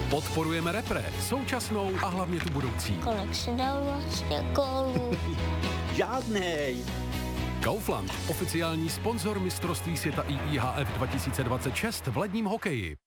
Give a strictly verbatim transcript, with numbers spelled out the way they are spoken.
Podporujeme repre, současnou a hlavně tu budoucí. Kolik si dal vlastně gólů? Žádnej. Kaufland, oficiální sponzor mistrovství světa I I H F dva tisíce dvacet šest v ledním hokeji.